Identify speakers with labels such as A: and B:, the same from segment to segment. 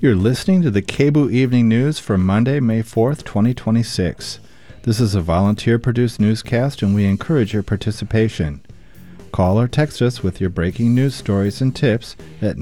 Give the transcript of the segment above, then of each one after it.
A: You're listening to the KBOO Evening News for Monday, May 4th, 2026. This is a volunteer-produced newscast, and we encourage your participation. Call or text us with your breaking news stories and tips at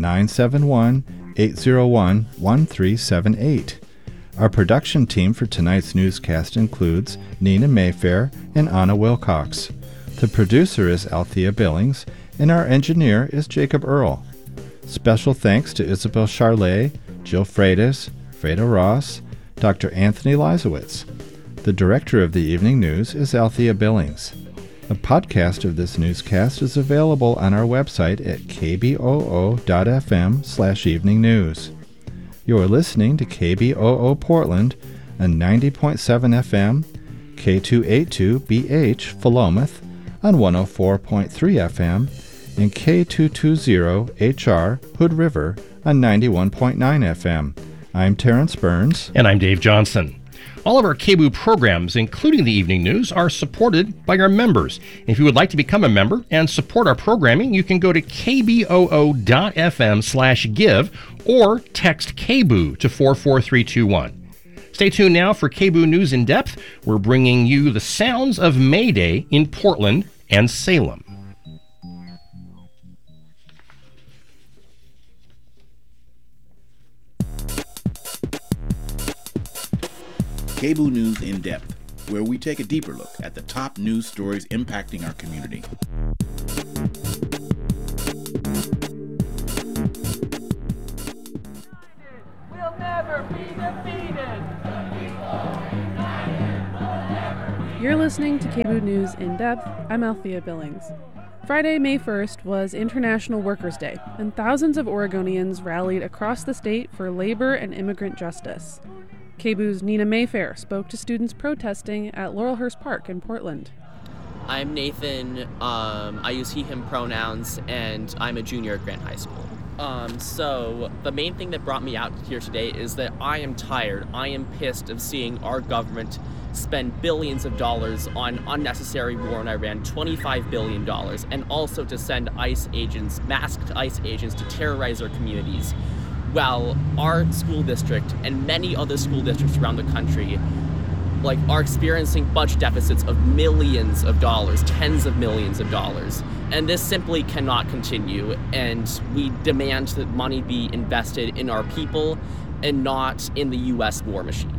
A: 971-801-1378. Our production team for tonight's newscast includes Nina Mayfair and Anna Wilcox. The producer is Althea Billings, and our engineer is Jacob Earl. Special thanks to Isabel Charlet, Jill Freitas, Freda Ross, Dr. Anthony Lizowitz. The director of the evening news is Althea Billings. A podcast of this newscast is available on our website at kboo.fm/evening news. You are listening to KBOO Portland on 90.7 FM, K282BH Philomath on 104.3 FM, and K220HR Hood River on 91.9 FM. I'm Terrence Burns.
B: And I'm Dave Johnson. All of our KBOO programs, including the evening news, are supported by our members. If you would like to become a member and support our programming, you can go to kboo.fm/give or text KBOO to 44321. Stay tuned now for KBOO News in Depth. We're bringing you the sounds of May Day in Portland and Salem.
C: KBOO News in Depth, where we take a deeper look at the top news stories impacting our community.
D: We'll never be defeated.
E: You're listening to KBOO News in Depth. I'm Althea Billings. Friday, May 1st was International Workers' Day, and thousands of Oregonians rallied across the state for labor and immigrant justice. KBOO's Nina Mayfair spoke to students protesting at Laurelhurst Park in Portland.
F: I'm Nathan. I use he, him pronouns, and I'm a junior at Grant High School. So the main thing that brought me out here today is that I am tired. I am pissed of seeing our government spend billions of dollars on unnecessary war in Iran, $25 billion, and also to send ICE agents, masked ICE agents, to terrorize our communities. While our school district and many other school districts around the country are experiencing budget deficits of millions of dollars, tens of millions of dollars. And this simply cannot continue, and we demand that money be invested in our people and not in the U.S. war machine.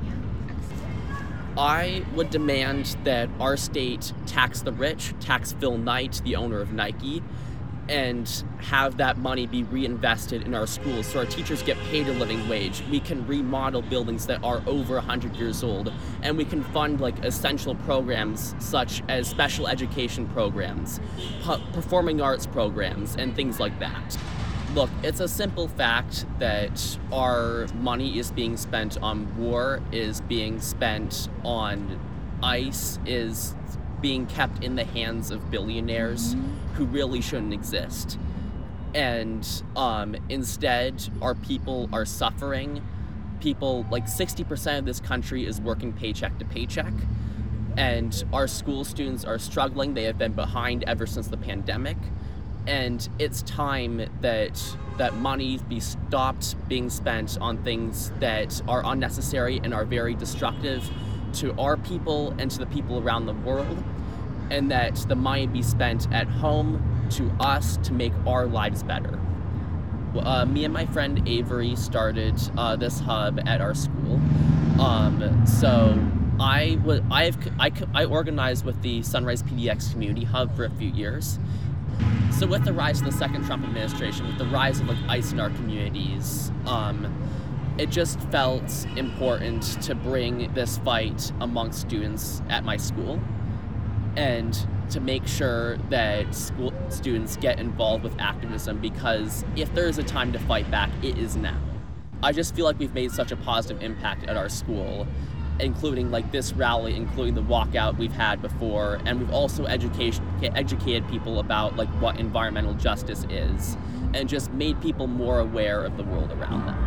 F: I would demand that our state tax the rich, tax Phil Knight, the owner of Nike, and have that money be reinvested in our schools so our teachers get paid a living wage. We can remodel buildings that are over 100 years old, and we can fund essential programs such as special education programs, performing arts programs, and things like that. Look, it's a simple fact that our money is being spent on war, is being spent on ICE, is being kept in the hands of billionaires who really shouldn't exist. And instead, our people are suffering. People, 60% of this country is working paycheck to paycheck. And our school students are struggling. They have been behind ever since the pandemic. And it's time that money be stopped being spent on things that are unnecessary and are very destructive to our people and to the people around the world, and that the money be spent at home to us to make our lives better. Me and my friend Avery started this hub at our school. So I organized with the Sunrise PDX Community Hub for a few years. So with the rise of the second Trump administration, with the rise of ICE in our communities, it just felt important to bring this fight amongst students at my school and to make sure that school students get involved with activism, because if there is a time to fight back, it is now. I just feel like we've made such a positive impact at our school, including this rally, including the walkout we've had before, and we've also educated people about what environmental justice is, and just made people more aware of the world around them.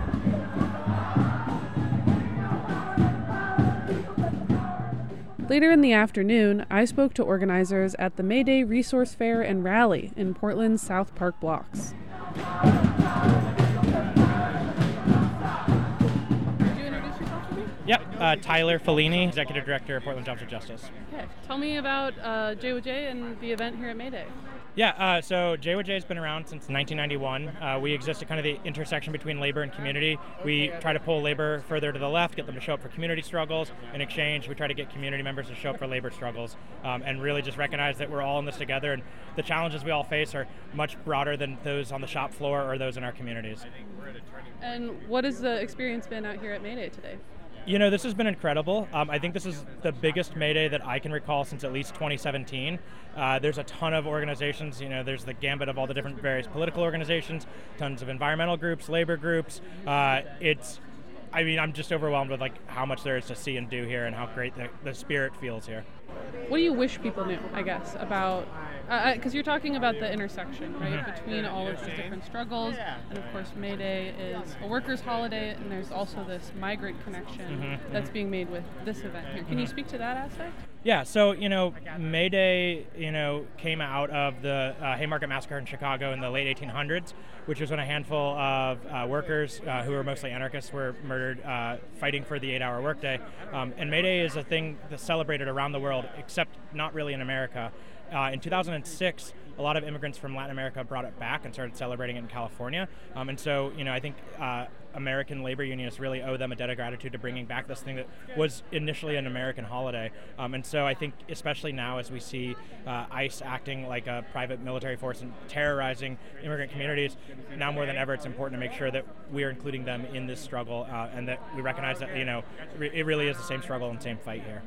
E: Later in the afternoon, I spoke to organizers at the May Day Resource Fair and Rally in Portland's South Park blocks.
G: Tyler Fellini, Executive Director of Portland Jobs for Justice.
E: Okay. Tell me about JWJ and the event here at May Day.
G: Yeah, so JWJ has been around since 1991. We exist at kind of the intersection between labor and community. We try to pull labor further to the left, get them to show up for community struggles. In exchange, we try to get community members to show up for labor struggles, and really just recognize that we're all in this together, and the challenges we all face are much broader than those on the shop floor or those in our communities.
E: And what has the experience been out here at May Day today?
G: You know, this has been incredible. I think this is the biggest May Day that I can recall since at least 2017. There's a ton of organizations. You know, there's the gambit of all the different various political organizations, tons of environmental groups, labor groups. I'm just overwhelmed with how much there is to see and do here, and how great the spirit feels here.
E: What do you wish people knew, I guess, about, because you're talking about the intersection, right, between all of these different struggles, and of course May Day is a workers' holiday, and there's also this migrant connection that's being made with this event here. Can you speak to that aspect?
G: Yeah, so, May Day, came out of the Haymarket Massacre in Chicago in the late 1800s, which was when a handful of workers who were mostly anarchists were murdered fighting for the 8-hour workday. And May Day is a thing that's celebrated around the world, except not really in America. In 2006, a lot of immigrants from Latin America brought it back and started celebrating it in California. And so, I think American labor unionists really owe them a debt of gratitude to bringing back this thing that was initially an American holiday. And so I think especially now as we see ICE acting like a private military force and terrorizing immigrant communities, now more than ever it's important to make sure that we are including them in this struggle and that we recognize that, it really is the same struggle and same fight here.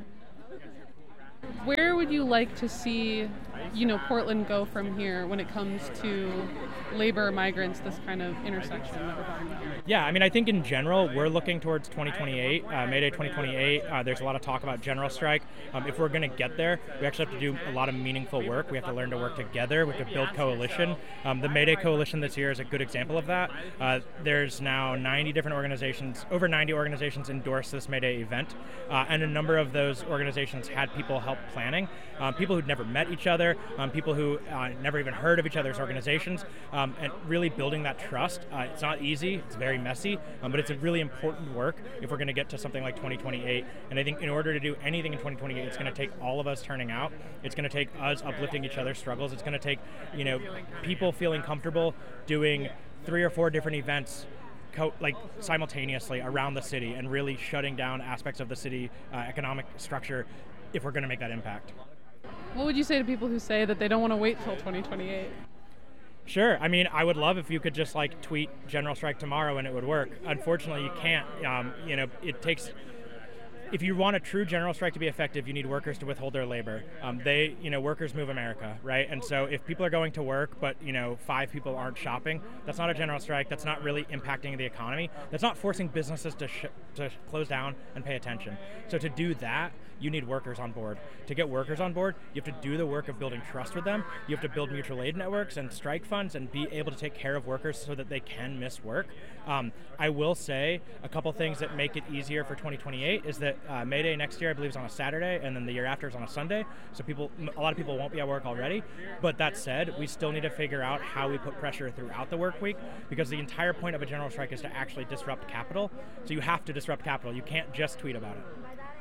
E: Where would you like to see, Portland go from here when it comes to labor, migrants, this kind of intersection that we're talking about?
G: Yeah, I think in general, we're looking towards 2028, May Day 2028. There's a lot of talk about general strike. If we're going to get there, we actually have to do a lot of meaningful work. We have to learn to work together. We have to build coalition. The May Day Coalition this year is a good example of that. There's now 90 different organizations, over 90 organizations endorse this May Day event, and a number of those organizations had people help planning, people who'd never met each other, people who never even heard of each other's organizations, and really building that trust. It's not easy, it's very messy, but it's a really important work if we're going to get to something like 2028. And I think in order to do anything in 2028, it's going to take all of us turning out. It's going to take us uplifting each other's struggles. It's going to take, people feeling comfortable doing 3 or 4 different events simultaneously around the city and really shutting down aspects of the city economic structure if we're going to make that impact.
E: What would you say to people who say that they don't want to wait till 2028?
G: Sure. I would love if you could just tweet general strike tomorrow and it would work. Unfortunately, you can't. It takes. If you want a true general strike to be effective, you need workers to withhold their labor. Workers move America, right? And so if people are going to work, but 5 people aren't shopping, that's not a general strike. That's not really impacting the economy. That's not forcing businesses to close down and pay attention. So to do that, you need workers on board. To get workers on board, you have to do the work of building trust with them. You have to build mutual aid networks and strike funds and be able to take care of workers so that they can miss work. I will say a couple things that make it easier for 2028 is that May Day next year, I believe, is on a Saturday, and then the year after is on a Sunday. So a lot of people won't be at work already. But that said, we still need to figure out how we put pressure throughout the work week, because the entire point of a general strike is to actually disrupt capital. So you have to disrupt capital. You can't just tweet about it.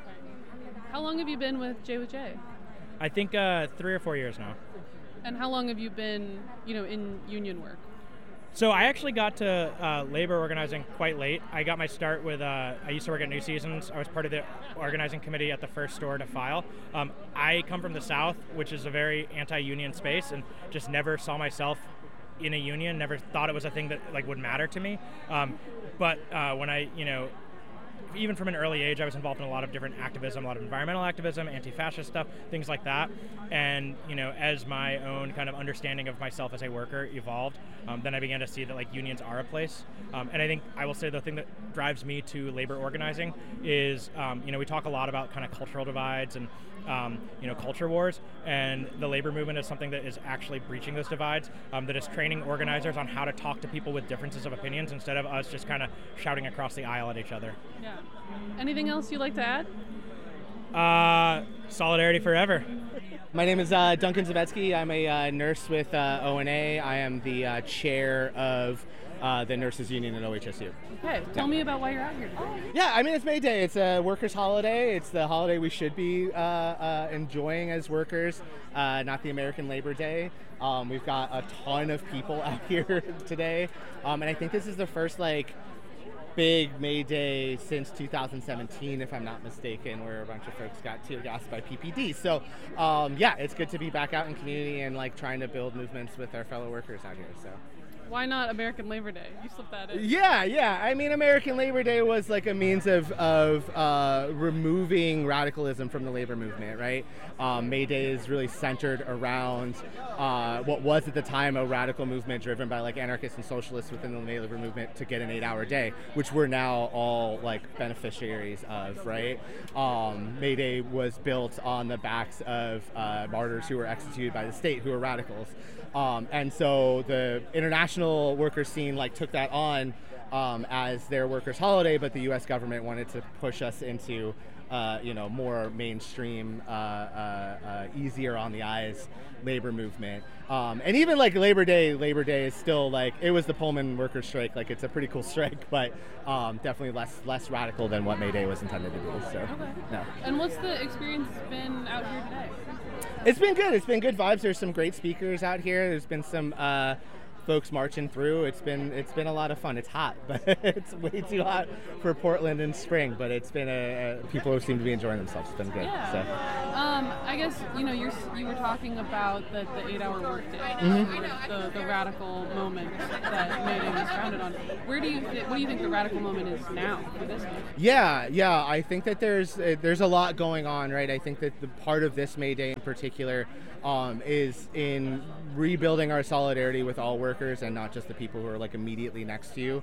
E: How long have you been with JWJ?
G: I think 3 or 4 years now.
E: And how long have you been, in union work?
G: So I actually got to labor organizing quite late. I got my start with, I used to work at New Seasons. I was part of the organizing committee at the first store to file. I come from the South, which is a very anti-union space, and just never saw myself in a union, never thought it was a thing that would matter to me. But when I, even from an early age, I was involved in a lot of different activism, a lot of environmental activism, anti-fascist stuff, things like that. And, as my own kind of understanding of myself as a worker evolved, then I began to see that unions are a place. And I think I will say the thing that drives me to labor organizing is, we talk a lot about kind of cultural divides and, culture wars, and the labor movement is something that is actually breaching those divides, that is training organizers on how to talk to people with differences of opinions instead of us just kind of shouting across the aisle at each other.
E: Yeah. Anything else you'd like to add?
G: Solidarity forever.
H: My name is Duncan Zavetsky. I'm a nurse with ONA. I am the chair of the nurses union at OHSU.
E: Okay, tell me about why you're out here today.
H: Yeah, I mean, it's May Day. It's a workers' holiday. It's the holiday we should be enjoying as workers, not the American Labor Day. We've got a ton of people out here today, and I think this is the first big May Day since 2017, if I'm not mistaken, where a bunch of folks got tear gassed by PPD. So, yeah, it's good to be back out in community and trying to build movements with our fellow workers out here. So.
E: Why not American Labor Day? You slipped that in.
H: Yeah. I mean, American Labor Day was a means of removing radicalism from the labor movement, right? May Day is really centered around what was at the time a radical movement driven by anarchists and socialists within the labor movement to get an 8-hour day, which we're now all beneficiaries of, right? May Day was built on the backs of martyrs who were executed by the state, who were radicals. And so the international workers scene took that on as their workers' holiday, but the U.S. government wanted to push us into more mainstream, easier on the eyes labor movement. And even Labor Day is still it was the Pullman workers' strike. It's a pretty cool strike, but definitely less radical than what May Day was intended to be. So,
E: okay.
H: No.
E: And what's the experience been out here today?
H: It's been good. It's been good vibes. There's some great speakers out here. There's been some folks marching through. It's been a lot of fun. It's hot, but it's way too hot for Portland in spring. But it's been people seem to be enjoying themselves. It's been good.
E: Yeah.
H: So.
E: I guess you were talking about the 8-hour workday, the radical moment that May Day was founded on. What do you think the radical moment is now for this day?
H: Yeah. I think that there's a lot going on, right? I think that the part of this May Day in particular is in rebuilding our solidarity with all workers and not just the people who are immediately next to you.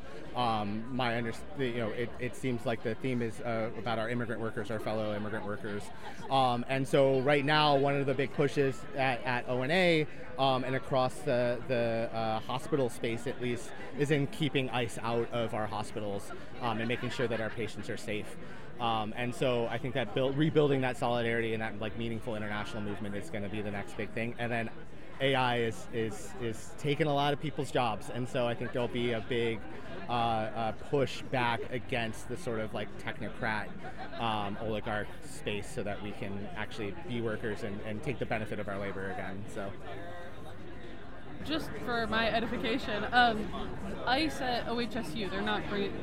H: It seems like the theme is about our immigrant workers, our fellow immigrant workers, and so right now one of the big pushes at ONA and across the hospital space at least is in keeping ICE out of our hospitals and making sure that our patients are safe. And so I think that rebuilding that solidarity and that meaningful international movement is going to be the next big thing. And then AI is taking a lot of people's jobs, and so I think there'll be a big push back against the sort of technocrat oligarch space, so that we can actually be workers and take the benefit of our labor again. So.
E: Just for my edification, ICE at OHSU, they're not great.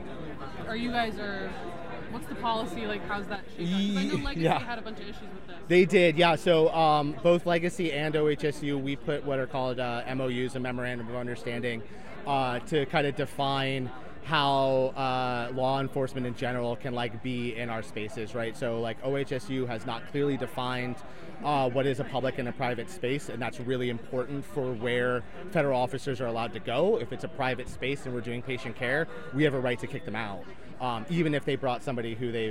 E: What's the policy? How's that shaped up? 'Cause I know Legacy had a bunch of issues with this.
H: They did, yeah. So both Legacy and OHSU, we put what are called MOUs, a Memorandum of Understanding, to kind of define how law enforcement in general can be in our spaces, right? So OHSU has not clearly defined what is a public and a private space, and that's really important for where federal officers are allowed to go. If it's a private space and we're doing patient care, we have a right to kick them out. Even if they brought somebody who they've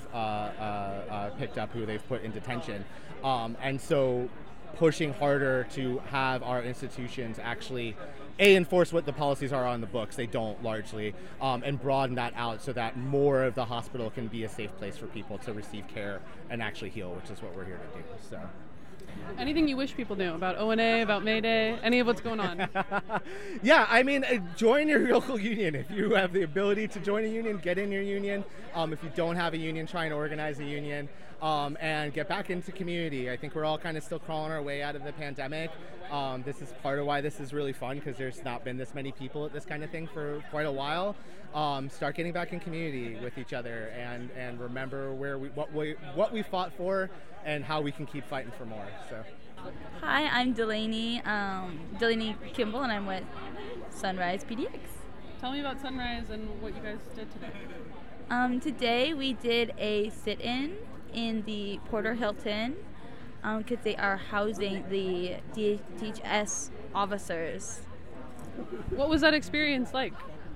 H: picked up, who they've put in detention. And so pushing harder to have our institutions actually enforce what the policies are on the books. They don't largely, and broaden that out so that more of the hospital can be a safe place for people to receive care and actually heal, which is what we're here to do. So.
E: Anything you wish people knew about ONA, about May Day, any of what's going on?
H: Yeah, I mean, join your local union. If you have the ability to join a union, get in your union. If you don't have a union, try and organize a union and get back into community. I think we're all kind of still crawling our way out of the pandemic. This is part of why this is really fun, because there's not been this many people at this kind of thing for quite a while. Start getting back in community with each other and remember what we fought for and how we can keep fighting for more. So.
I: Hi, I'm Delaney Kimball, and I'm with Sunrise PDX.
E: Tell me about Sunrise and what you guys did today.
I: Today we did a sit-in in the Porter Hilton because they are housing the DHS officers.
E: What was that experience like?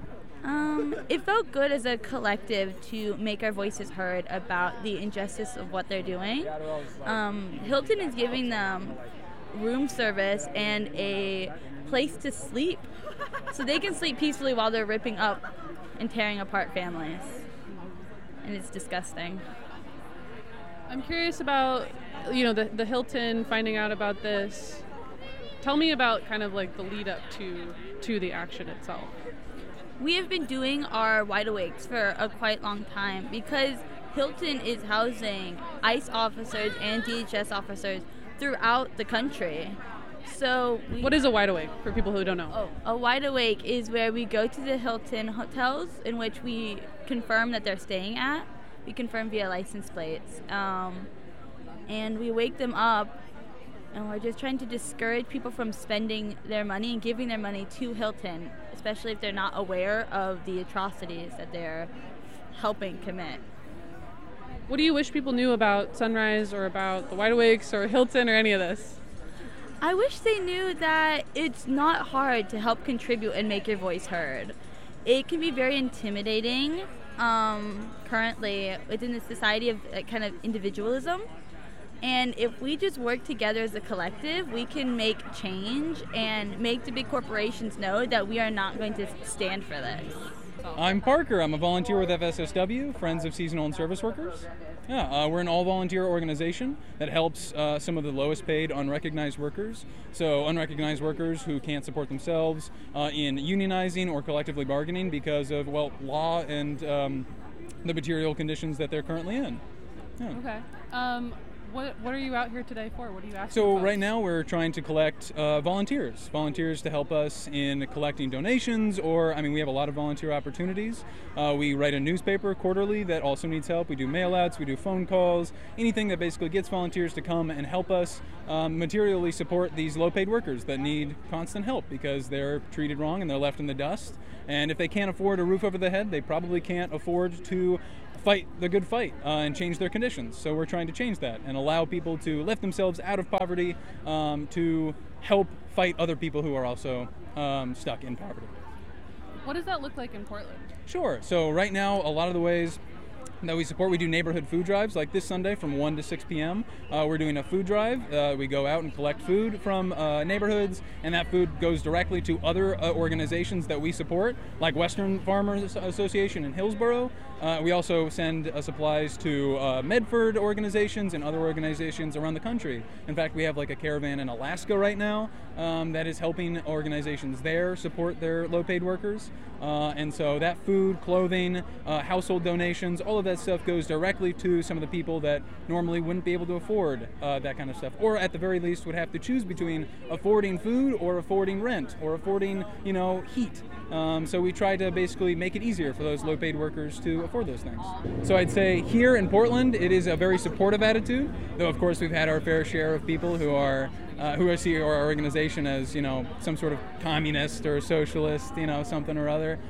I: It felt good as a collective to make our voices heard about the injustice of what they're doing. Hilton is giving them room service and a place to sleep so they can sleep peacefully while they're ripping up and tearing apart families. And it's disgusting.
E: I'm curious about, the Hilton finding out about this. Tell me about kind of the lead up to the action itself.
I: We have been doing our wide awakes for a quite long time because Hilton is housing ICE officers and DHS officers throughout the country. So
E: what is a wide awake for people who don't know?
I: Oh, a wide awake is where we go to the Hilton hotels in which we confirm that they're staying at. We confirm via license plates. And we wake them up, and we're just trying to discourage people from spending their money and giving their money to Hilton, especially if they're not aware of the atrocities that they're helping commit.
E: What do you wish people knew about Sunrise or about the Wide Awakes or Hilton or any of this?
I: I wish they knew that it's not hard to help contribute and make your voice heard. It can be very intimidating currently within the society of kind of individualism. And if we just work together as a collective, we can make change and make the big corporations know that we are not going to stand for this.
J: I'm Parker. I'm a volunteer with FSSW, Friends of Seasonal and Service Workers. We're an all-volunteer organization that helps some of the lowest paid unrecognized workers. So unrecognized workers who can't support themselves in unionizing or collectively bargaining because of, well, law and the material conditions that they're currently in. Yeah.
E: Okay. What are you out here today for? What are you asking
J: So
E: folks?
J: right now we're trying to collect volunteers to help us in collecting donations, or, I mean, we have a lot of volunteer opportunities. We write a newspaper quarterly that also needs help. We do mail outs, we do phone calls, anything that basically gets volunteers to come and help us materially support these low-paid workers that need constant help because they're treated wrong and they're left in the dust. And if they can't afford a roof over their head, they probably can't afford to fight the good fight and change their conditions. So we're trying to change that and allow people to lift themselves out of poverty to help fight other people who are also stuck in poverty.
E: What does that look like in Portland?
J: Sure. So right now, a lot of the ways that we support, we do neighborhood food drives like this Sunday from 1 to 6 p.m. We're doing a food drive. We go out and collect food from neighborhoods, and that food goes directly to other organizations that we support, like Western Farmers Association in Hillsborough. We also send supplies to Medford organizations and other organizations around the country. In fact, we have like a caravan in Alaska right now that is helping organizations there support their low-paid workers. And so that food, clothing, household donations, all of that stuff goes directly to some of the people that normally wouldn't be able to afford that kind of stuff, or at the very least would have to choose between affording food or affording rent or affording, heat. So we try to basically make it easier for those low-paid workers to afford those things. So I'd say here in Portland, it is a very supportive attitude, though of course we've had our fair share of people who see our organization as, some sort of communist or socialist, something or other.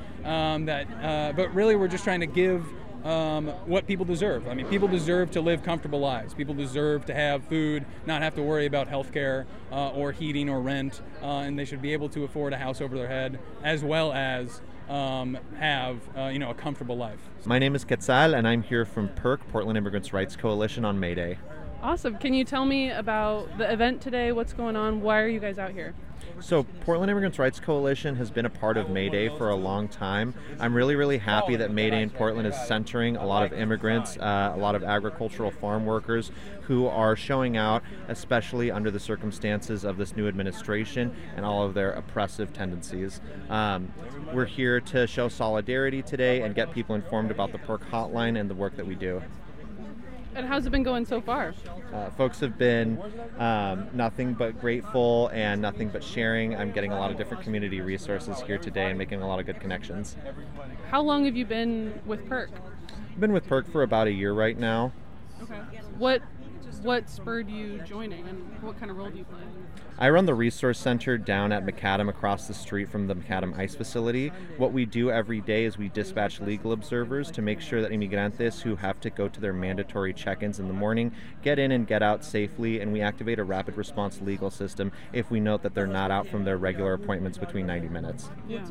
J: But really we're just trying to give what people deserve. I mean, people deserve to live comfortable lives. People deserve to have food, not have to worry about health care or heating or rent, and they should be able to afford a house over their head as well as have a comfortable life.
K: My name is Quetzal, and I'm here from PIRC, Portland Immigrants' Rights Coalition, on May Day.
E: Awesome. Can you tell me about the event today? What's going on? Why are you guys out here?
K: So Portland Immigrants' Rights Coalition has been a part of May Day for a long time. I'm really, really happy that May Day in Portland is centering a lot of immigrants, a lot of agricultural farm workers who are showing out, especially under the circumstances of this new administration and all of their oppressive tendencies. We're here to show solidarity today and get people informed about the PIRC hotline and the work that we do.
E: And how's it been going so far?
K: Folks have been nothing but grateful and nothing but sharing. I'm getting a lot of different community resources here today and making a lot of good connections.
E: How long have you been with PIRC?
K: I've been with PIRC for about a year right now.
E: Okay. What spurred you joining, and what kind of role do you play?
K: I run the resource center down at Macadam, across the street from the Macadam ICE facility. What we do every day is we dispatch legal observers to make sure that inmigrantes who have to go to their mandatory check-ins in the morning get in and get out safely, and we activate a rapid response legal system if we note that they're not out from their regular appointments between 90 minutes.
E: Yeah.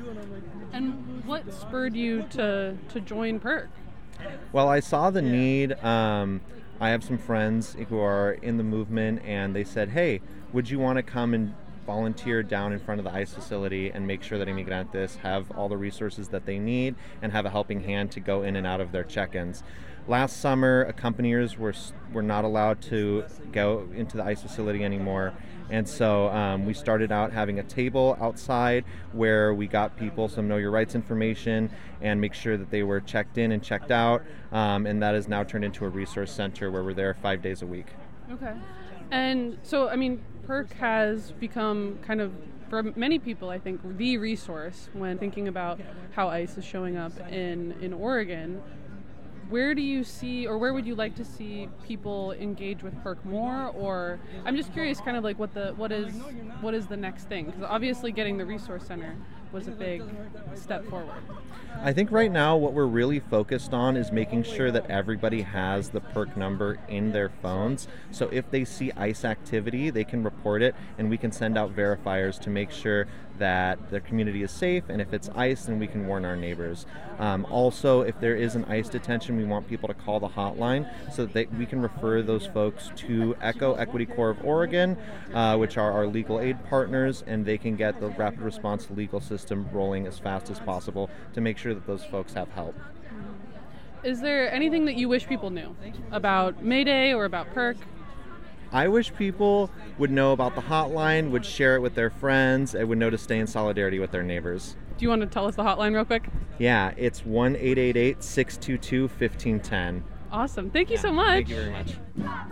E: And what spurred you to join PIRC?
K: Well, I saw the need. I have some friends who are in the movement, and they said, hey, would you want to come and volunteer down in front of the ICE facility and make sure that inmigrantes have all the resources that they need and have a helping hand to go in and out of their check-ins. Last summer, accompaniers were not allowed to go into the ICE facility anymore, And so we started out having a table outside where we got people some Know Your Rights information and make sure that they were checked in and checked out. And that has now turned into a resource center where we're there 5 days a week.
E: Okay. And so, I mean, PERC has become kind of, for many people, I think, the resource when thinking about how ICE is showing up in Oregon. Where do you see, or where would you like to see people engage with PERC more? Or I'm just curious, kind of like what is the next thing? Because obviously, getting the resource center was a big step forward.
K: I think right now what we're really focused on is making sure that everybody has the PERC number in their phones. So if they see ICE activity, they can report it, and we can send out verifiers to make sure that their community is safe, and if it's ICE, then we can warn our neighbors. Also, if there is an ICE detention, we want people to call the hotline so that we can refer those folks to ECHO, Equity Corps of Oregon, which are our legal aid partners, and they can get the rapid response legal system rolling as fast as possible to make sure that those folks have help.
E: Is there anything that you wish people knew about May Day or about PERC?
K: I wish people would know about the hotline, would share it with their friends, and would know to stay in solidarity with their neighbors.
E: Do you want to tell us the hotline real quick?
K: Yeah, it's 1-888-622-1510.
E: Awesome. Thank you so much.
K: Thank you very much.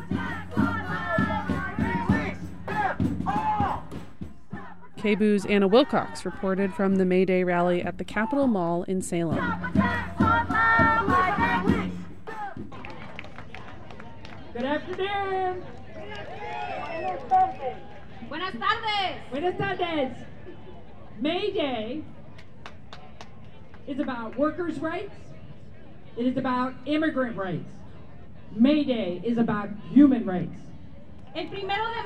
E: KBOO's Anna Wilcox reported from the May Day rally at the Capitol Mall in Salem.
D: Good afternoon.
L: Buenas tardes.
D: Buenas tardes. May Day is about workers' rights. It is about immigrant rights. May Day is about human rights.
L: El 1 de